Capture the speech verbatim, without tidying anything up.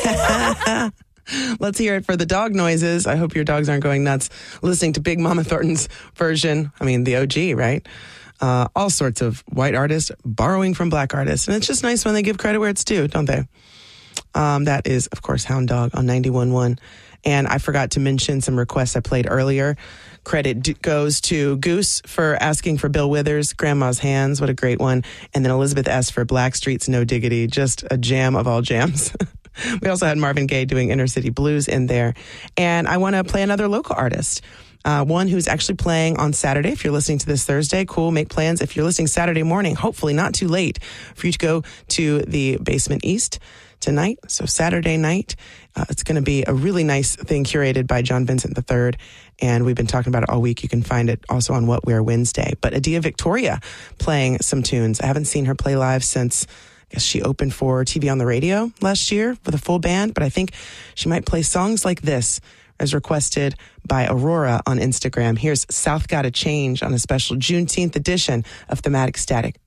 Let's hear it for the dog noises. I hope your dogs aren't going nuts listening to Big Mama Thornton's version. I mean, the O G, right? Uh, all sorts of white artists borrowing from black artists. And it's just nice when they give credit where it's due, don't they? Um, that is, of course, Hound Dog on ninety-one point one. And I forgot to mention some requests I played earlier. Credit d- goes to Goose for asking for Bill Withers, Grandma's Hands. What a great one. And then Elizabeth S. for Blackstreet's No Diggity. Just a jam of all jams. We also had Marvin Gaye doing Inner City Blues in there. And I want to play another local artist. Uh, one who's actually playing on Saturday. If you're listening to this Thursday, cool, make plans. If you're listening Saturday morning, hopefully not too late for you to go to the Basement East tonight. So Saturday night, uh, it's going to be a really nice thing curated by John Vincent the third. And we've been talking about it all week. You can find it also on What We're Wednesday. But Adia Victoria playing some tunes. I haven't seen her play live since I guess she opened for T V on the Radio last year with a full band. But I think she might play songs like this as requested by Aurora on Instagram. Here's South Gotta Change on a special Juneteenth edition of Thematic Static.